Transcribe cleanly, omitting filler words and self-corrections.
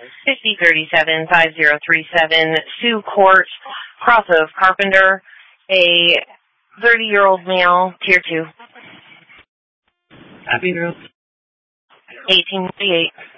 5037-5037, Sioux Court, cross of Carpenter, a 30-year-old male, tier 2. Happy girl. 1848.